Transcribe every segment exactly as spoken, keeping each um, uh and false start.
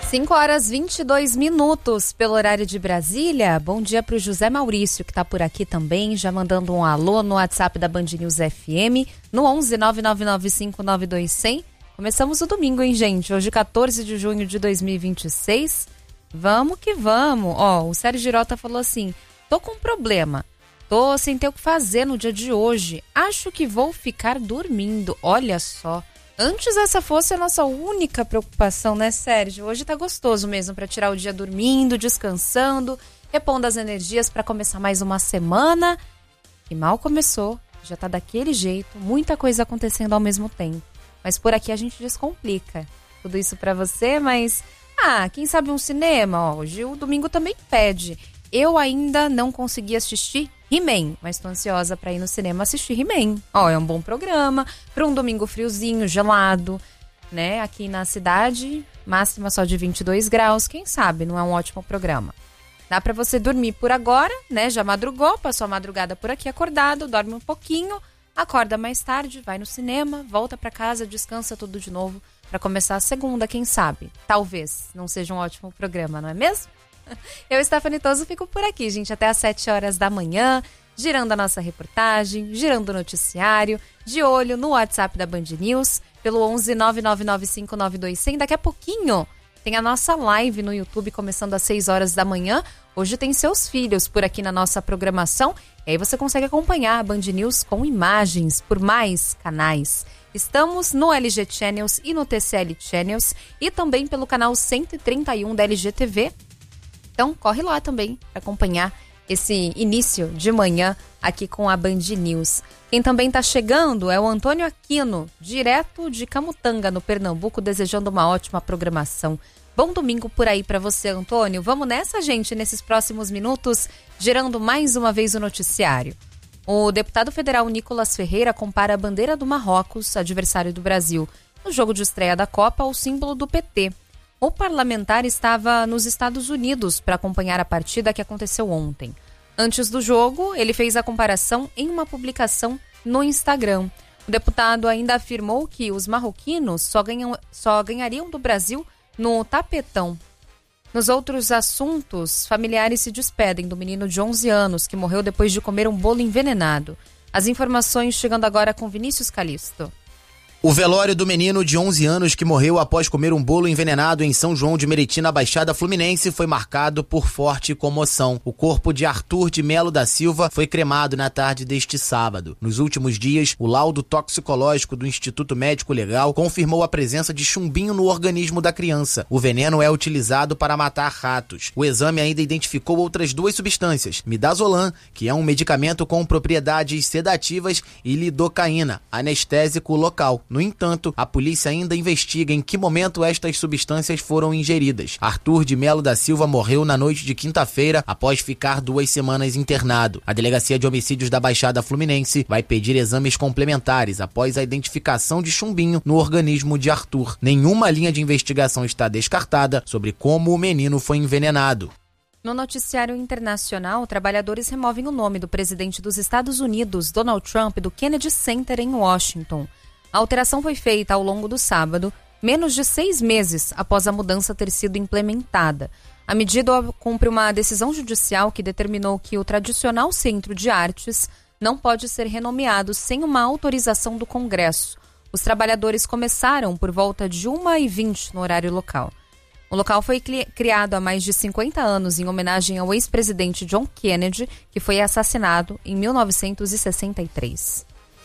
cinco horas e vinte e dois minutos pelo horário de Brasília. Bom dia para o José Maurício, que está por aqui também, já mandando um alô no WhatsApp da Band News F M, no onze nove nove nove cinco nove dois zero zero. Começamos o domingo, hein, gente? Hoje, quatorze de junho de dois mil e vinte e seis. Vamos que vamos. Ó, o Sérgio Girota falou assim, tô com um problema. Tô sem ter o que fazer no dia de hoje. Acho que vou ficar dormindo. Olha só. Antes essa fosse a nossa única preocupação, né, Sérgio? Hoje tá gostoso mesmo para tirar o dia dormindo, descansando, repondo as energias para começar mais uma semana. E mal começou, já tá daquele jeito, muita coisa acontecendo ao mesmo tempo. Mas por aqui a gente descomplica. Tudo isso para você, mas... Ah, quem sabe um cinema? Ó, hoje o domingo também pede. Eu ainda não consegui assistir He-Man, mas tô ansiosa pra ir no cinema assistir He-Man. Ó, é um bom programa, pra um domingo friozinho, gelado, né? Aqui na cidade, máxima só de vinte e dois graus, quem sabe não é um ótimo programa. Dá pra você dormir por agora, né? Já madrugou, passou a madrugada por aqui acordado, dorme um pouquinho, acorda mais tarde, vai no cinema, volta pra casa, descansa tudo de novo pra começar a segunda, quem sabe? Talvez não seja um ótimo programa, não é mesmo? Eu, Stephanie Toso, fico por aqui, gente, até às sete horas da manhã, girando a nossa reportagem, girando o noticiário, de olho no WhatsApp da Band News, pelo onze nove nove nove cinco nove dois zero zero. Daqui a pouquinho tem a nossa live no YouTube, começando às seis horas da manhã. Hoje tem seus filhos por aqui na nossa programação, e aí você consegue acompanhar a Band News com imagens por mais canais. Estamos no L G Channels e no T C L Channels, e também pelo canal cento e trinta e um da L G T V. Então, corre lá também para acompanhar esse início de manhã aqui com a Band News. Quem também está chegando é o Antônio Aquino, direto de Camutanga, no Pernambuco, desejando uma ótima programação. Bom domingo por aí para você, Antônio. Vamos nessa, gente, nesses próximos minutos, gerando mais uma vez o noticiário. O deputado federal Nicolas Ferreira compara a bandeira do Marrocos, adversário do Brasil, no jogo de estreia da Copa, ao símbolo do P T. O parlamentar estava nos Estados Unidos para acompanhar a partida que aconteceu ontem. Antes do jogo, ele fez a comparação em uma publicação no Instagram. O deputado ainda afirmou que os marroquinos só, ganham, só ganhariam do Brasil no tapetão. Nos outros assuntos, familiares se despedem do menino de onze anos que morreu depois de comer um bolo envenenado. As informações chegando agora com Vinícius Calisto. O velório do menino de onze anos que morreu após comer um bolo envenenado em São João de Meriti, na Baixada Fluminense, foi marcado por forte comoção. O corpo de Arthur de Melo da Silva foi cremado na tarde deste sábado. Nos últimos dias, o laudo toxicológico do Instituto Médico Legal confirmou a presença de chumbinho no organismo da criança. O veneno é utilizado para matar ratos. O exame ainda identificou outras duas substâncias, midazolam, que é um medicamento com propriedades sedativas, e lidocaína, anestésico local. No entanto, a polícia ainda investiga em que momento estas substâncias foram ingeridas. Arthur de Melo da Silva morreu na noite de quinta-feira após ficar duas semanas internado. A Delegacia de Homicídios da Baixada Fluminense vai pedir exames complementares após a identificação de chumbinho no organismo de Arthur. Nenhuma linha de investigação está descartada sobre como o menino foi envenenado. No noticiário internacional, trabalhadores removem o nome do presidente dos Estados Unidos, Donald Trump, do Kennedy Center em Washington. A alteração foi feita ao longo do sábado, menos de seis meses após a mudança ter sido implementada. A medida cumpre uma decisão judicial que determinou que o tradicional Centro de Artes não pode ser renomeado sem uma autorização do Congresso. Os trabalhadores começaram por volta de uma e vinte no horário local. O local foi criado há mais de cinquenta anos em homenagem ao ex-presidente John Kennedy, que foi assassinado em mil novecentos e sessenta e três.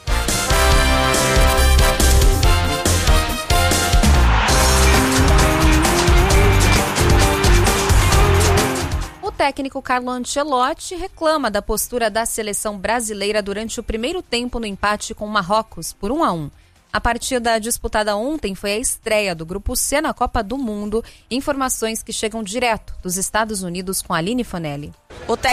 O técnico Carlo Ancelotti reclama da postura da seleção brasileira durante o primeiro tempo no empate com o Marrocos por um a um. A partida disputada ontem foi a estreia do Grupo C na Copa do Mundo. Informações que chegam direto dos Estados Unidos com a Aline Fanelli. O técnico